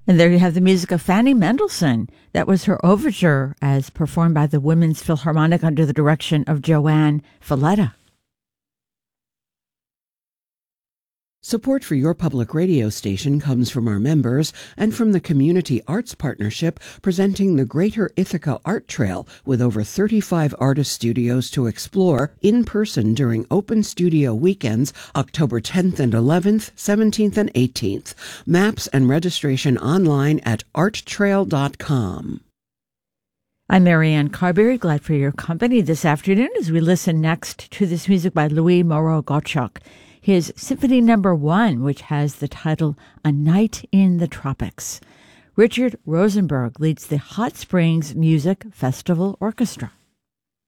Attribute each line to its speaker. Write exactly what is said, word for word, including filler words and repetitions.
Speaker 1: And there you have the music of Fanny Mendelssohn. That was her overture as performed by the Women's Philharmonic under the direction of Joanne Falletta.
Speaker 2: Support for your public radio station comes from our members and from the Community Arts Partnership presenting the Greater Ithaca Art Trail with over thirty-five artist studios to explore in person during Open Studio Weekends, October tenth and eleventh, seventeenth and eighteenth. Maps and registration online at art trail dot com.
Speaker 1: I'm Marianne Carberry, glad for your company this afternoon as we listen next to this music by Louis Moreau Gottschalk. His Symphony Number One, which has the title A Night in the Tropics. Richard Rosenberg leads the Hot Springs Music Festival Orchestra.